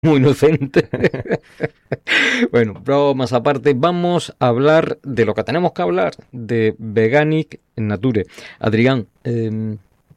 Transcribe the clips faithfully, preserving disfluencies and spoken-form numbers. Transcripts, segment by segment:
muy inocente. Bueno, bromas aparte, vamos a hablar de lo que tenemos que hablar, de Veganic Nature. Adrián, eh,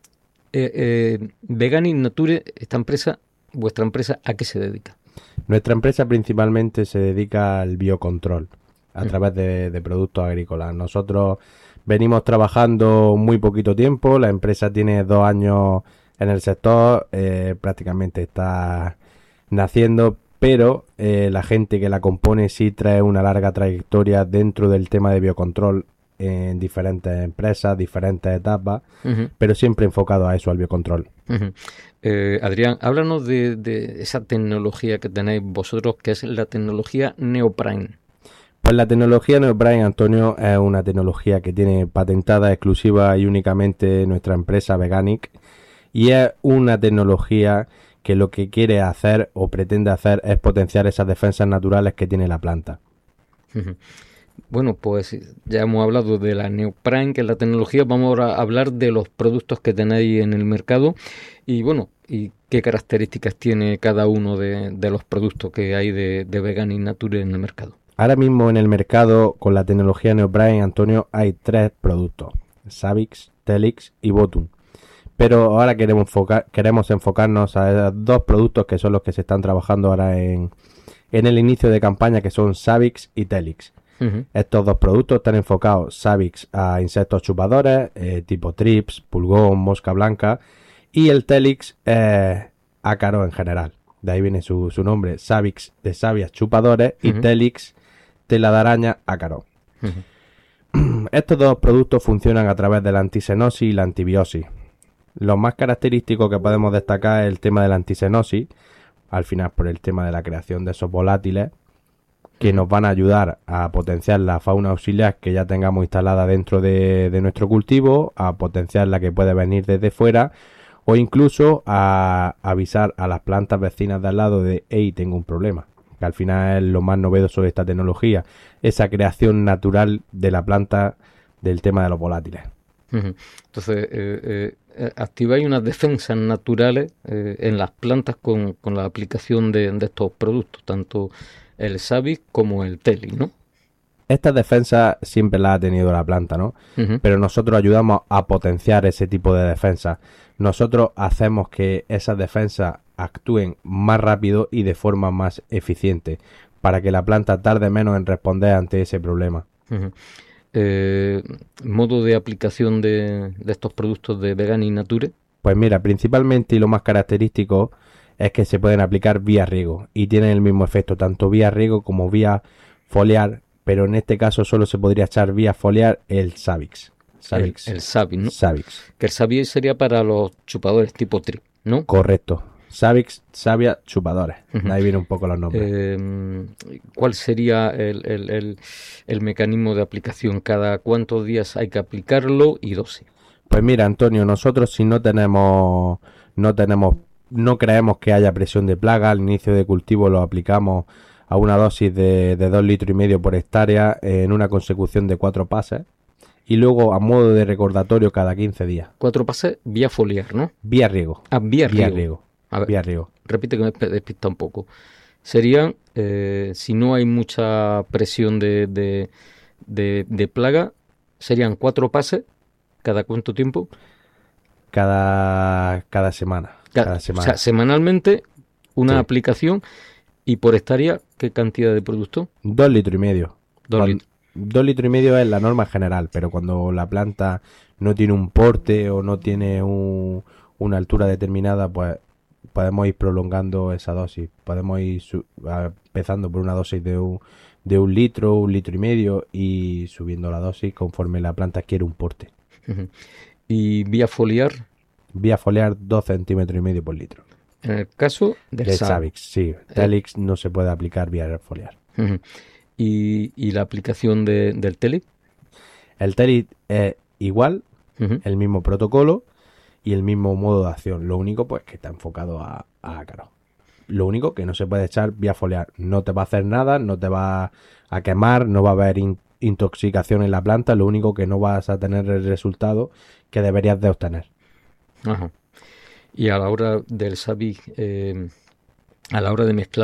eh, eh, Veganic Nature, esta empresa, vuestra empresa, ¿a qué se dedica? Nuestra empresa principalmente se dedica al biocontrol a Mm. través de, de productos agrícolas. Nosotros venimos trabajando muy poquito tiempo, la empresa tiene dos años en el sector, eh, prácticamente está naciendo, pero eh, la gente que la compone sí trae una larga trayectoria dentro del tema de biocontrol en diferentes empresas, diferentes etapas, Ujú, pero siempre enfocado a eso, al biocontrol. ujú. Eh, Adrián, háblanos de, de esa tecnología que tenéis vosotros, que es la tecnología Neoprime. Pues la tecnología Neoprime, Antonio, es una tecnología que tiene patentada exclusiva y únicamente nuestra empresa Veganic, y es una tecnología que lo que quiere hacer o pretende hacer es potenciar esas defensas naturales que tiene la planta. Ujú. Bueno, pues ya hemos hablado de la Neoprime, que es la tecnología. Vamos ahora a hablar de los productos que tenéis en el mercado y bueno, y qué características tiene cada uno de, de los productos que hay de, de Veganic Nature en el mercado. Ahora mismo en el mercado con la tecnología Neoprime, Antonio, hay tres productos: Savix, Telix y Botum. Pero ahora queremos, enfocar, queremos enfocarnos a dos productos que son los que se están trabajando ahora en, en el inicio de campaña, que son Savix y Telix. Ujú, Estos dos productos están enfocados, Savix, a insectos chupadores, eh, tipo trips, pulgón, mosca blanca, y el Telix eh, ácaro en general. De ahí viene su, su nombre, Savix de sabias chupadores y ujú, Telix tela de araña ácaro. ujú, Estos dos productos funcionan a través de la antisenosis y la antibiosis. Lo más característico que podemos destacar es el tema de la antisenosis, al final por el tema de la creación de esos volátiles que ujú. nos van a ayudar a potenciar la fauna auxiliar que ya tengamos instalada dentro de, de nuestro cultivo, a potenciar la que puede venir desde fuera o incluso a avisar a las plantas vecinas de al lado de hey, tengo un problema, que al final es lo más novedoso de esta tecnología, esa creación natural de la planta del tema de los volátiles. Ujú. Entonces, eh, eh, activáis unas defensas naturales eh, en las plantas con, con la aplicación de, de estos productos, tanto el Savic como el Teli, ¿no? Estas defensas siempre las ha tenido la planta, ¿no? Ujú, Pero nosotros ayudamos a potenciar ese tipo de defensas. Nosotros hacemos que esas defensas actúen más rápido y de forma más eficiente, para que la planta tarde menos en responder ante ese problema. ujú. Eh, modo de aplicación de, de estos productos de Vegan y Nature. Pues mira, principalmente y lo más característico es que se pueden aplicar vía riego y tienen el mismo efecto, tanto vía riego como vía foliar, pero en este caso solo se podría echar vía foliar el Savix. El, Savix. el Savic, ¿no? Savix. Que el Savic sería para los chupadores tipo tri, ¿no? Correcto. Savix, savia, chupadores. De Ujú. ahí vienen un poco los nombres. Eh, ¿Cuál sería el, el- el- el mecanismo de aplicación? ¿Cada cuántos días hay que aplicarlo y dosis? Pues mira, Antonio, nosotros si no tenemos, no tenemos, no creemos que haya presión de plaga, al inicio de cultivo lo aplicamos a una dosis de, de dos litros y medio por hectárea en una consecución de cuatro pases y luego a modo de recordatorio cada quince días. Cuatro pases vía foliar, ¿no? Vía riego. Ah, vía Vía riego. riego. A ver, Vía riego. repite que me he despistado un poco. Serían, eh, si no hay mucha presión de, de, de- de plaga, serían cuatro pases cada cuánto tiempo. Cada, cada semana. Ca- Cada o sea, semana. semanalmente una Sí. aplicación y por hectárea, ¿qué cantidad de producto? Dos litros y medio. Dos Cuan- litros. dos litros y medio es la norma general, pero cuando la planta no tiene un porte o no tiene un- una altura determinada, pues podemos ir prolongando esa dosis. Podemos ir su- a- empezando por una dosis de un, de un litro, un litro y medio y subiendo la dosis conforme la planta quiere un porte. Ujú. Y vía foliar, Vía foliar dos centímetros y medio por litro. en el caso del De Sav. Savix, sí. Eh, Telix no se puede aplicar vía foliar. ujú. y, y la aplicación de- del Tele. El Telix es igual, Ujú. el mismo protocolo y el mismo modo de acción. Lo único, pues, que está enfocado a, a ácaro. Lo único que no se puede echar vía foliar. No te va a hacer nada, no te va a quemar, no va a haber in- intoxicación en la planta. Lo único que no vas a tener el resultado que deberías de obtener. Ajá. Y a la hora del Savic, eh, a la hora de mezclar